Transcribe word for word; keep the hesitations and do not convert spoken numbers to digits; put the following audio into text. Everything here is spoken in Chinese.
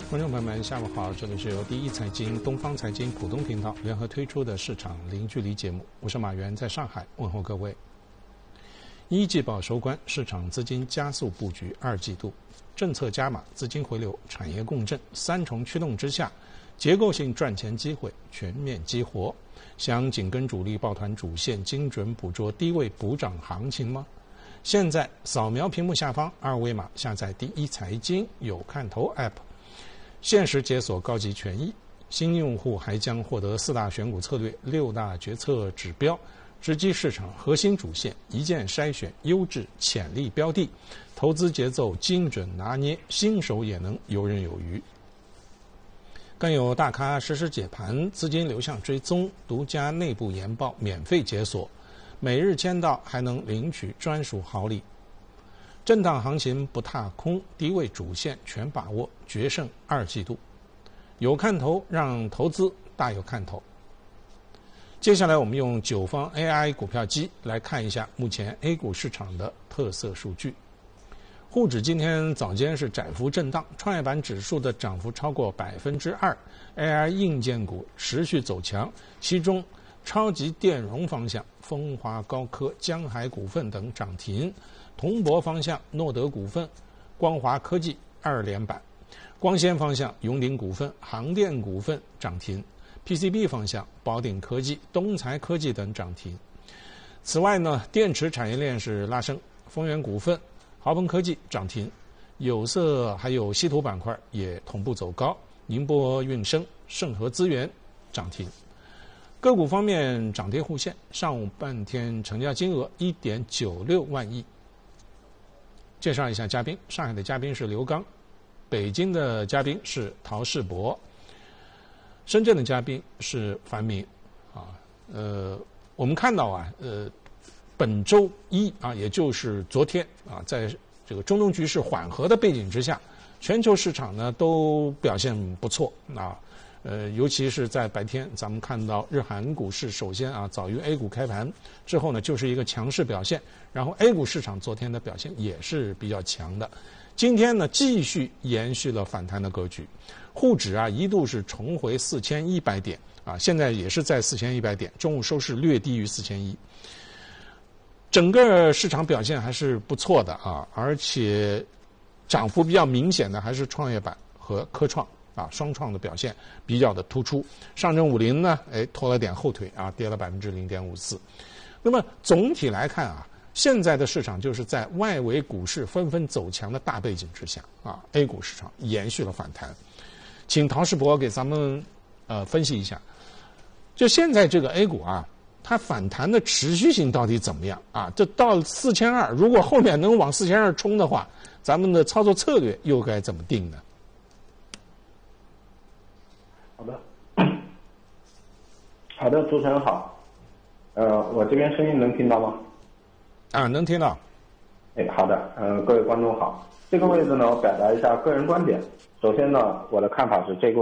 观众朋友们，下午好！这里是由第一财经、东方财经浦东频道联合推出的市场零距离节目，我是马原，在上海问候各位。一季报收官，市场资金加速布局二季度，政策加码、资金回流、产业共振三重驱动之下，结构性赚钱机会全面激活。想紧跟主力抱团主线，精准捕捉低位补涨行情吗？现在扫描屏幕下方二维码，下载第一财经有看头 App。限时解锁高级权益，新用户还将获得四大选股策略、六大决策指标，直击市场核心主线，一键筛选优质潜力标的，投资节奏精准拿捏，新手也能游刃有余。更有大咖实时解盘，资金流向追踪，独家内部研报免费解锁，每日签到还能领取专属好礼。震荡行情不踏空，低位主线全把握，决胜二季度。有看头，让投资大有看头。接下来我们用九方 A I 股票机来看一下目前 A 股市场的特色数据。沪指今天早间是窄幅震荡，创业板指数的涨幅超过百分之二 ，A I 硬件股持续走强，其中超级电容方向，风华高科、江海股份等涨停。铜箔方向，诺德股份、光华科技二连板；光纤方向，永鼎股份、航电股份涨停 ；P C B 方向，宝鼎科技、东财科技等涨停。此外呢，电池产业链是拉升，丰源股份、豪鹏科技涨停，有色还有稀土板块也同步走高，宁波运升、盛和资源涨停。个股方面涨跌互现，上午半天成交金额 一点九六万亿。介绍一下嘉宾，上海的嘉宾是刘刚，北京的嘉宾是陶世博，深圳的嘉宾是樊明。啊，呃，我们看到啊，呃，本周一啊，也就是昨天啊，在这个中东局势缓和的背景之下，全球市场呢都表现不错啊。呃，尤其是在白天，咱们看到日韩股市首先啊早于 A 股开盘之后呢，就是一个强势表现，然后 A 股市场昨天的表现也是比较强的。今天呢，继续延续了反弹的格局，沪指啊一度是重回四千一百点啊，现在也是在四千一百点，中午收市略低于四千一。整个市场表现还是不错的啊，而且涨幅比较明显的还是创业板和科创。啊，双创的表现比较的突出，上证五零呢，哎，拖了点后腿啊，跌了百分之零点五四。那么总体来看啊，现在的市场就是在外围股市纷纷走强的大背景之下啊 ，A 股市场延续了反弹。请陶世博给咱们呃分析一下，就现在这个 A 股啊，它反弹的持续性到底怎么样啊？这到四千二，如果后面能往四千二冲的话，咱们的操作策略又该怎么定呢？ 好的，好的，主持人好，呃，我这边声音能听到吗？ 啊，能听到。 哎，好的，呃，各位观众好，这个位置呢，我表达一下个人观点。首先呢，我的看法是这个。